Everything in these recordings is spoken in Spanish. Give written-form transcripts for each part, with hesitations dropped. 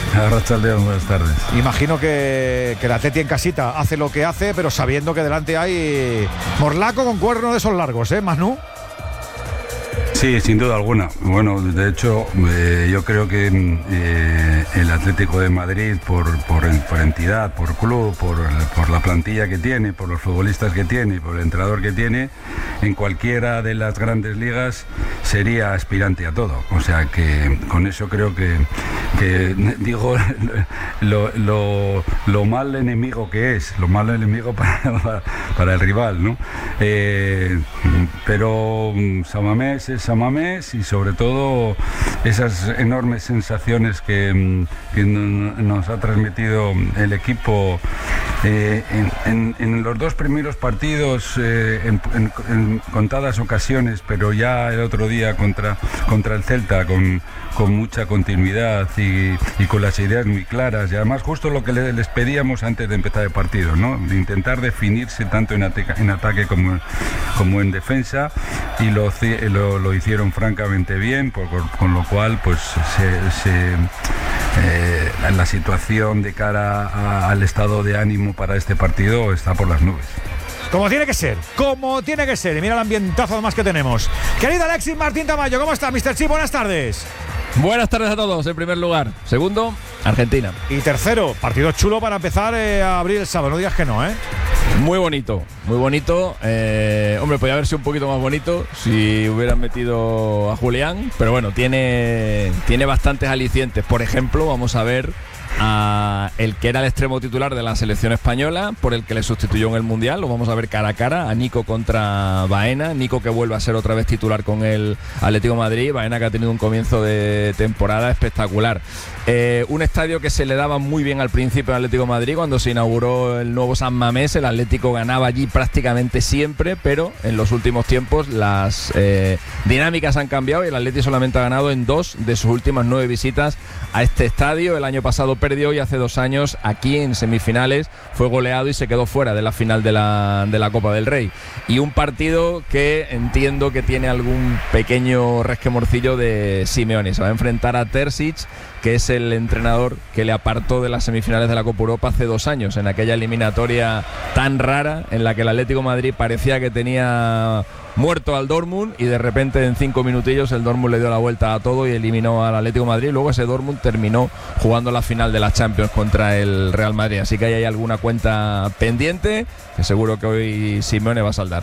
Arratsaldeon, buenas tardes. Imagino que el Atleti en casita hace lo que hace, pero sabiendo que delante hay morlaco con cuerno de esos largos, Manu. Sí, sin duda alguna. Bueno, de hecho, yo creo que el Atlético de Madrid, por entidad, por club, por la plantilla que tiene, por los futbolistas que tiene, por el entrenador que tiene, en cualquiera de las grandes ligas sería aspirante a todo. O sea que con eso creo que digo lo mal enemigo que es, lo mal enemigo para el rival, ¿no? Pero Samamés es Samamés, y sobre todo esas enormes sensaciones que nos ha transmitido el equipo en los dos primeros partidos, en contadas ocasiones, pero ya el otro día contra el Celta con mucha continuidad y con las ideas muy claras, y además justo lo que les pedíamos antes de empezar el partido, ¿no? De intentar definirse tanto en ataque como en defensa, y lo hicieron francamente bien, con lo cual pues la situación de cara al estado de ánimo para este partido está por las nubes. Como tiene que ser. Y mira el ambientazo además que tenemos. Querido Alexis Martín Tamayo, ¿cómo está, Mr. Chip? Buenas tardes. Buenas tardes a todos, en primer lugar. Segundo, Argentina. Y tercero, partido chulo para empezar a abrir el sábado, no digas que no, Muy bonito, muy bonito. Hombre, podría haber sido un poquito más bonito si hubieran metido a Julián, pero bueno, tiene bastantes alicientes. Por ejemplo, vamos a ver a el que era el extremo titular de la selección española, por el que le sustituyó en el Mundial. Lo vamos a ver cara a cara, a Nico contra Baena. Nico, que vuelve a ser otra vez titular con el Atlético de Madrid. Baena, que ha tenido un comienzo de temporada espectacular. Un estadio que se le daba muy bien al principio al Atlético de Madrid. Cuando se inauguró el nuevo San Mamés, el Atlético ganaba allí prácticamente siempre, pero en los últimos tiempos las dinámicas han cambiado, y el Atlético solamente ha ganado en 2 de sus últimas 9 visitas a este estadio. El año pasado perdió, y hace 2 años aquí en semifinales fue goleado y se quedó fuera de la final de la Copa del Rey. Y un partido que entiendo que tiene algún pequeño resquemorcillo de Simeone. Se va a enfrentar a Terzic, que es el entrenador que le apartó de las semifinales de la Copa Europa hace 2 años, en aquella eliminatoria tan rara en la que el Atlético de Madrid parecía que tenía muerto al Dortmund, y de repente en 5 minutillos el Dortmund le dio la vuelta a todo y eliminó al Atlético de Madrid. Luego ese Dortmund terminó jugando la final de la Champions contra el Real Madrid, así que ahí hay alguna cuenta pendiente que seguro que hoy Simeone va a saldar.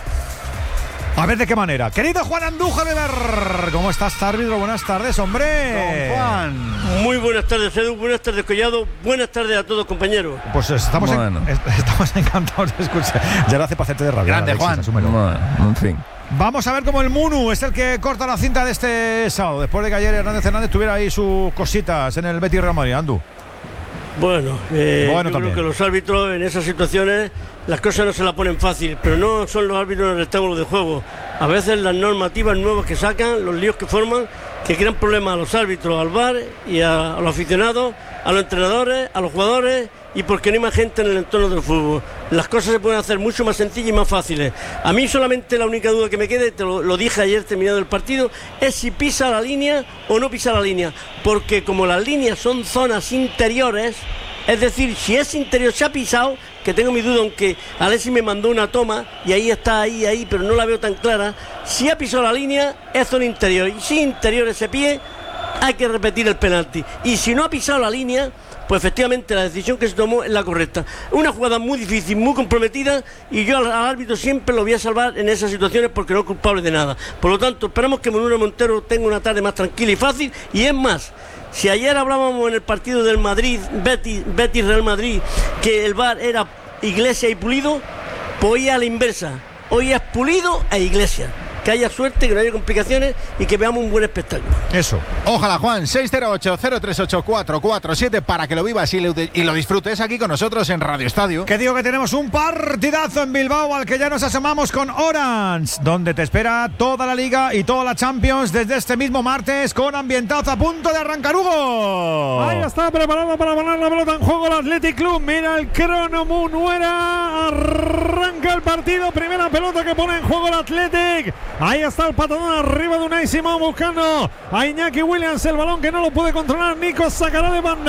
A ver de qué manera. Querido Juan Andújar, ¿cómo estás, árbitro? Buenas tardes, hombre. Don Juan. Muy buenas tardes, Edu. Buenas tardes, Collado. Buenas tardes a todos, compañeros. Pues estamos encantados de escuchar. Ya lo hace para hacerte de rabia. Grande, Juan. En fin. Vamos a ver cómo el Munu es el que corta la cinta de este sábado, después de que ayer Hernández tuviera ahí sus cositas en el Betis Real Madrid. Andu. Bueno, yo creo que los árbitros en esas situaciones las cosas no se las ponen fácil, pero no son los árbitros en el rectángulo de juego. A veces las normativas nuevas que sacan, los líos que forman, que crean problemas a los árbitros, al VAR y a los aficionados, a los entrenadores, a los jugadores, y porque no hay más gente en el entorno del fútbol. Las cosas se pueden hacer mucho más sencillas y más fáciles. A mí solamente la única duda que me queda, te lo dije ayer terminado el partido, es si pisa la línea o no pisa la línea, porque como las líneas son zonas interiores, es decir, si es interior, se ha pisado, que tengo mi duda, aunque Alexis me mandó una toma y ahí está, ahí, pero no la veo tan clara. Si ha pisado la línea, es zona interior, y si interior ese pie, hay que repetir el penalti. Y si no ha pisado la línea, pues efectivamente la decisión que se tomó es la correcta. Una jugada muy difícil, muy comprometida, y yo al árbitro siempre lo voy a salvar en esas situaciones porque no es culpable de nada. Por lo tanto, esperamos que Manuel Montero tenga una tarde más tranquila y fácil. Y es más, si ayer hablábamos en el partido del Madrid, Betis Real Madrid, que el VAR era Iglesias y Pulido, pues hoy es a la inversa. Hoy es Pulido e Iglesias. Que haya suerte, que no haya complicaciones y que veamos un buen espectáculo. Eso. Ojalá, Juan. 608-038-447 para que lo vivas y lo disfrutes aquí con nosotros en Radio Estadio. Que digo que tenemos un partidazo en Bilbao al que ya nos asomamos con Orange, donde te espera toda la Liga y toda la Champions desde este mismo martes, con ambientazo a punto de arrancar. Hugo. Ahí está preparado para poner la pelota en juego el Athletic Club. Mira el crono, Munuera. Arranca el partido. Primera pelota que pone en juego el Athletic. Ahí está el patadón arriba de Unai Simón buscando a Iñaki Williams. El balón que no lo puede controlar. Nico sacará de banda.